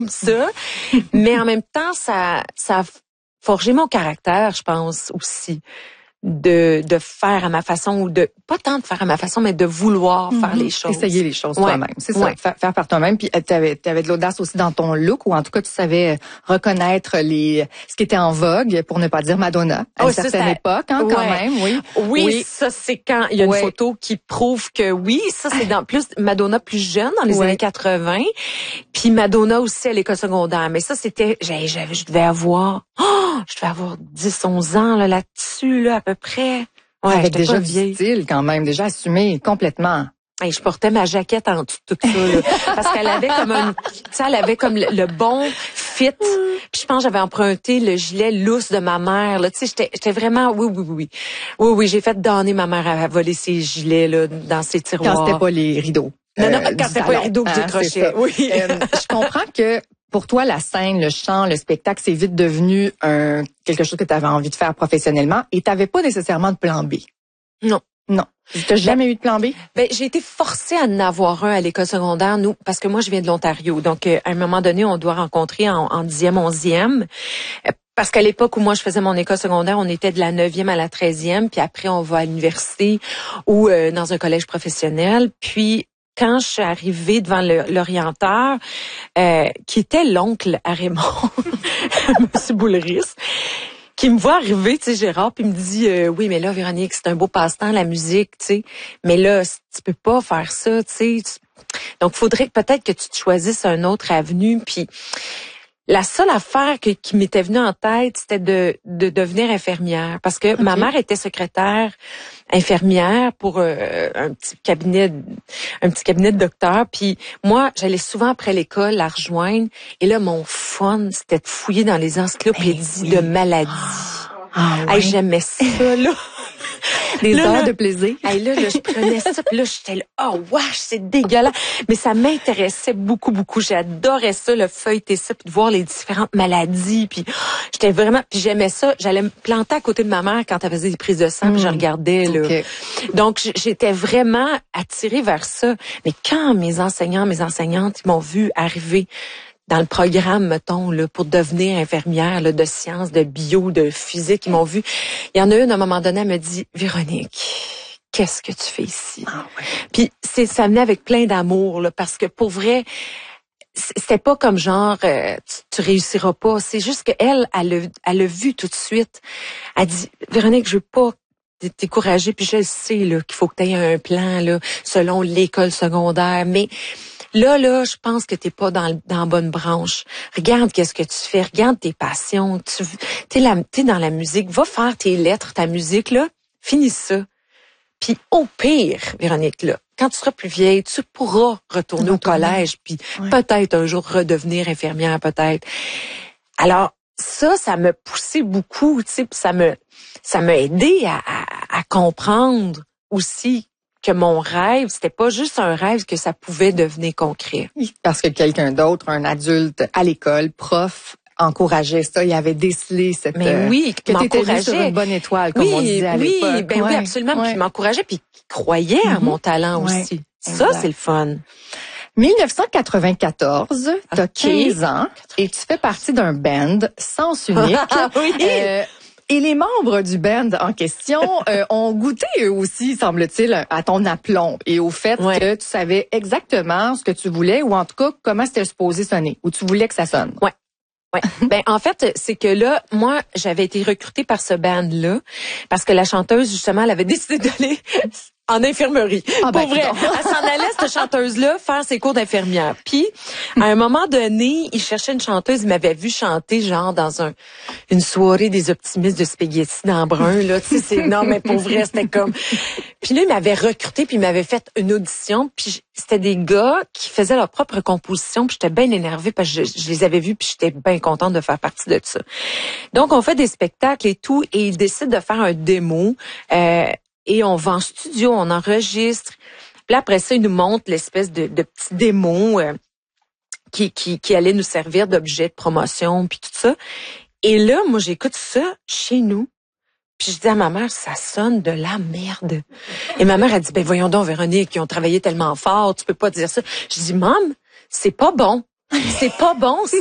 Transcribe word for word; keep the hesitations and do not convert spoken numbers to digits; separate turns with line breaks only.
ça. Mais en même temps, ça, ça a forgé mon caractère, je pense, aussi. De, de faire à ma façon ou de, pas tant de faire à ma façon, mais de vouloir mm-hmm. faire les choses.
Essayer les choses
ouais.
toi-même. C'est ouais. ça. Faire, faire par toi-même. Puis t'avais, t'avais de l'audace aussi dans ton look, ou en tout cas, tu savais reconnaître les, ce qui était en vogue, pour ne pas dire Madonna, à oh, une certaine ça, époque, hein, ouais. quand même, oui.
oui. Oui, ça, c'est quand il y a ouais. une photo qui prouve que oui, ça, c'est dans plus, Madonna plus jeune, dans les ouais. années quatre-vingts. Puis Madonna aussi à l'école secondaire. Mais ça, c'était, j'avais, j'avais, je devais avoir, oh, je devais avoir dix, onze ans, là, là-dessus, là, à peu près.
Ouais, avec déjà du style quand même, déjà assumé complètement.
Et je portais ma jaquette en dessous de tout ça, là, parce qu'elle avait comme un, tu sais, elle avait comme le, le bon fit. Puis je pense que j'avais emprunté le gilet lousse de ma mère, là. Tu sais, j'étais, j'étais vraiment, oui, oui, oui, oui, oui, j'ai fait donner ma mère à voler ses gilets là dans ses tiroirs.
Quand c'était pas les rideaux.
Non, non, euh, quand c'était pas les rideaux que hein, j'écrochais. Oui.
Euh, je comprends que pour toi, la scène, le chant, le spectacle, c'est vite devenu un quelque chose que tu avais envie de faire professionnellement, et tu n'avais pas nécessairement de plan B.
Non.
Non. Tu n'as jamais ben, eu de plan B?
Ben, j'ai été forcée à en avoir un à l'école secondaire, nous, parce que moi, je viens de l'Ontario. Donc, euh, à un moment donné, on doit rencontrer en, en dixième, onzième. Euh, parce qu'à l'époque où moi, je faisais mon école secondaire, on était de la neuvième à la treizième. Puis après, on va à l'université ou euh, dans un collège professionnel. Puis, quand je suis arrivée devant le, l'orienteur, euh, qui était l'oncle à Raymond, Monsieur Boulris, qui me voit arriver, tu sais, Gérard, puis me dit euh, oui, mais là, Véronique, c'est un beau passe-temps, la musique, tu sais, mais là, tu peux pas faire ça, tu sais. Donc, faudrait peut-être que tu te choisisses un autre avenue, puis la seule affaire que, qui m'était venue en tête, c'était de, de devenir infirmière. Parce que okay. ma mère était secrétaire infirmière pour euh, un petit cabinet, un petit cabinet de docteur. Puis moi, j'allais souvent après l'école la rejoindre. Et là, mon fun, c'était de fouiller dans les encyclopédies hey, oui. de maladies.
Ah,
hey,
oui.
J'aimais ça, là.
Des
là,
heures
là,
de plaisir.
Hey, là, là, je prenais ça, puis là, j'étais là, oh, wesh, c'est dégueulasse. Mais ça m'intéressait beaucoup, beaucoup. J'adorais ça, le feuilleter ça, puis de voir les différentes maladies. Puis j'étais vraiment, puis j'aimais ça. J'allais me planter à côté de ma mère quand elle faisait des prises de sang, mmh. puis je regardais, là. Okay. Donc, j'étais vraiment attirée vers ça. Mais quand mes enseignants, mes enseignantes, ils m'ont vu arriver dans le programme, mettons, là, pour devenir infirmière, là, de sciences, de bio, de physique, ils m'ont vu. Il y en a une, à un moment donné, elle me dit, Véronique, qu'est-ce que tu fais ici?
Ah, ouais.
Puis, c'est, ça venait avec plein d'amour, là, parce que pour vrai, c'était pas comme genre, euh, tu, tu réussiras pas. C'est juste qu'elle, elle a, elle a vu tout de suite. Elle dit, Véronique, je veux pas décourager, puis je le sais, là, qu'il faut que tu aies un plan, là, selon l'école secondaire, mais Là, là, je pense que t'es pas dans, dans la bonne branche. Regarde qu'est-ce que tu fais. Regarde tes passions. Tu t'es, la, t'es dans la musique. Va faire tes lettres, ta musique, là. Finis ça. Puis au pire, Véronique, là, quand tu seras plus vieille, tu pourras retourner au collège, puis ouais. peut-être un jour redevenir infirmière, peut-être. Alors, ça, ça m'a poussé beaucoup, tu sais, puis ça me, ça m'a aidé à, à, à comprendre aussi que mon rêve, c'était pas juste un rêve, que ça pouvait devenir concret.
Parce que quelqu'un d'autre, un adulte à l'école, prof, encourageait ça, il avait décelé cette...
Mais oui,
que t'étais sur une bonne étoile, comme
oui,
on disait à
oui,
l'époque.
Ben ouais. oui, absolument. Ouais. Puis il m'encourageait, puis il croyait mm-hmm. à mon talent ouais. aussi. Ça, exact. C'est le fun.
dix-neuf cent quatre-vingt-quatorze, t'as okay. quinze ans, et tu fais partie d'un band Sens Unique.
oui.
Euh, Et les membres du band en question euh, ont goûté eux aussi, semble-t-il, à ton aplomb et au fait ouais. que tu savais exactement ce que tu voulais, ou en tout cas comment c'était supposé sonner, ou tu voulais que ça sonne.
Ouais. Ouais. Ben en fait, c'est que là, moi, j'avais été recrutée par ce band-là parce que la chanteuse, justement, elle avait décidé d'aller en infirmerie.
Ah,
Pour
ben,
vrai. Elle s'en allait, cette chanteuse-là, faire ses cours d'infirmière. Puis, à un moment donné, il cherchait une chanteuse, il m'avait vu chanter, genre, dans un une soirée des optimistes de spaghetti dans brun, là. Tu sais, c'est, non, mais pour vrai, c'était comme... Puis là, il m'avait recruté, puis il m'avait fait une audition, puis c'était des gars qui faisaient leur propre composition, puis j'étais bien énervée parce que je, je les avais vus, puis j'étais bien contente de faire partie de ça. Donc, on fait des spectacles et tout, et ils décident de faire un démo, euh, et on va en studio, on enregistre. Puis là, après ça, ils nous montrent l'espèce de, de petit démo euh, qui, qui, qui allait nous servir d'objet de promotion, puis tout ça. Et là, moi, j'écoute ça chez nous. Puis je dis à ma mère, ça sonne de la merde. Et ma mère a dit, ben voyons donc, Véronique, ils ont travaillé tellement fort, tu peux pas dire ça. Je dis, Maman, c'est pas bon. C'est pas bon,